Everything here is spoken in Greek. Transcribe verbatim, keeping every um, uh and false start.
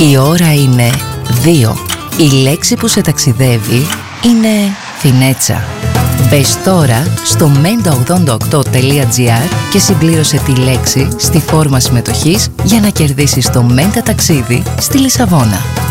Η ώρα είναι δύο. Η λέξη που σε ταξιδεύει είναι φινέτσα. Μπες τώρα στο μέντα ογδόντα οκτώ τελεία τζι άρ και συμπλήρωσε τη λέξη στη φόρμα συμμετοχής για να κερδίσεις το Μέντα ταξίδι στη Λισαβόνα.